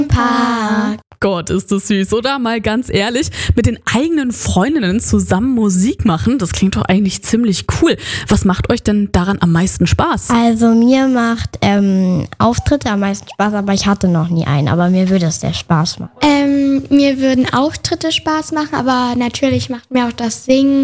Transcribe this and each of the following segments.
Park. Gott, ist das süß, oder? Mal ganz ehrlich, mit den eigenen Freundinnen zusammen Musik machen, das klingt doch eigentlich ziemlich cool. Was macht euch denn daran am meisten Spaß? Also mir macht Auftritte am meisten Spaß, aber ich hatte noch nie einen. Aber mir würde es sehr Spaß machen. Mir würden Auftritte Spaß machen, aber natürlich macht mir auch das Singen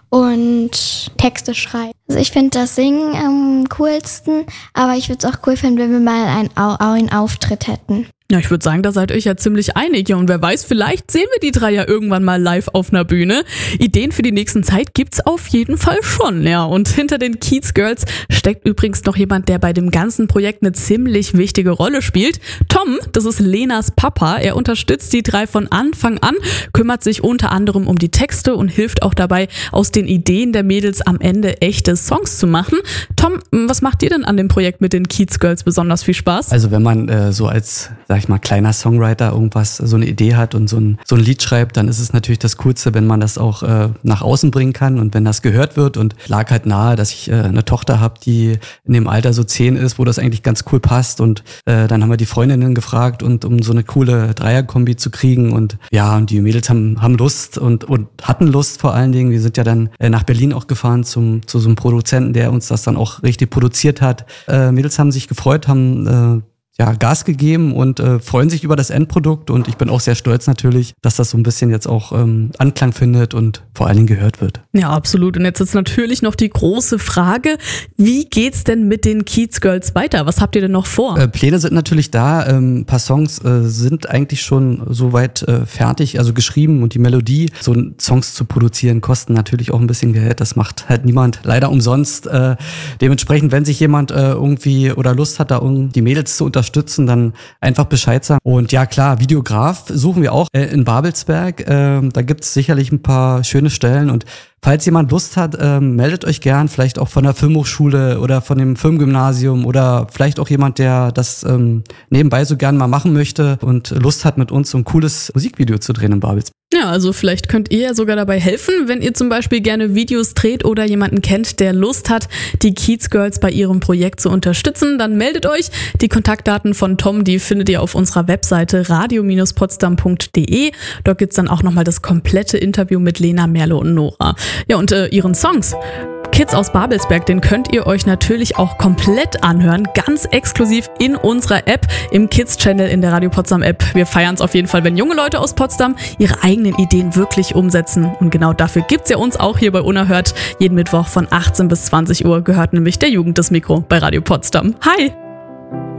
und Texte schreiben. Also ich finde das Singen am coolsten, aber ich würde es auch cool finden, wenn wir mal einen Auftritt hätten. Ja, ich würde sagen, da seid ihr euch ja ziemlich einig. Ja, und wer weiß, vielleicht sehen wir die drei ja irgendwann mal live auf einer Bühne. Ideen für die nächsten Zeit gibt's auf jeden Fall schon, ja. Und hinter den Kiez Girls steckt übrigens noch jemand, der bei dem ganzen Projekt eine ziemlich wichtige Rolle spielt. Tom, das ist Lenas Papa. Er unterstützt die drei von Anfang an, kümmert sich unter anderem um die Texte und hilft auch dabei, aus den Ideen der Mädels am Ende echte Songs zu machen. Tom, was macht dir denn an dem Projekt mit den Kiez Girls besonders viel Spaß? Also wenn man so als, sag ich mal, kleiner Songwriter irgendwas, so eine Idee hat und so ein Lied schreibt, dann ist es natürlich das Coolste, wenn man das auch nach außen bringen kann und wenn das gehört wird. Und lag halt nahe, dass ich eine Tochter habe, die in dem Alter so 10 ist, wo das eigentlich ganz cool passt. Und dann haben wir die Freundinnen gefragt, und um so eine coole Dreierkombi zu kriegen. Und ja, und die Mädels haben Lust und hatten Lust vor allen Dingen. Wir sind ja dann nach Berlin auch gefahren zu so einem Produzenten, der uns das dann auch richtig produziert hat. Mädels haben sich gefreut, haben Gas gegeben und freuen sich über das Endprodukt, und ich bin auch sehr stolz natürlich, dass das so ein bisschen jetzt auch Anklang findet und vor allen Dingen gehört wird. Ja, absolut. Und jetzt ist natürlich noch die große Frage, wie geht's denn mit den Kiez Girls weiter? Was habt ihr denn noch vor? Pläne sind natürlich da, ein paar Songs sind eigentlich schon soweit fertig, also geschrieben, und die Melodie, so Songs zu produzieren, kosten natürlich auch ein bisschen Geld, das macht halt niemand leider umsonst. Dementsprechend, wenn sich jemand irgendwie oder Lust hat, da die Mädels zu unterstützen, dann einfach Bescheid sagen. Und ja klar, Videograf suchen wir auch in Babelsberg. Da gibt's sicherlich ein paar schöne Stellen, und falls jemand Lust hat, meldet euch gern, vielleicht auch von der Filmhochschule oder von dem Filmgymnasium oder vielleicht auch jemand, der das nebenbei so gern mal machen möchte und Lust hat, mit uns so ein cooles Musikvideo zu drehen in Babelsberg. Ja, also vielleicht könnt ihr ja sogar dabei helfen, wenn ihr zum Beispiel gerne Videos dreht oder jemanden kennt, der Lust hat, die Kiez Girls bei ihrem Projekt zu unterstützen, dann meldet euch. Die Kontaktdaten von Tom, die findet ihr auf unserer Webseite radio-potsdam.de. Dort gibt's dann auch nochmal das komplette Interview mit Lena, Merle und Nora. Ja, und ihren Songs Kids aus Babelsberg, den könnt ihr euch natürlich auch komplett anhören, ganz exklusiv in unserer App, im Kids-Channel in der Radio Potsdam App. Wir feiern es auf jeden Fall, wenn junge Leute aus Potsdam ihre eigenen Ideen wirklich umsetzen. Und genau dafür gibt's ja uns auch hier bei Unerhört. Jeden Mittwoch von 18 bis 20 Uhr gehört nämlich der Jugend das Mikro bei Radio Potsdam. Hi!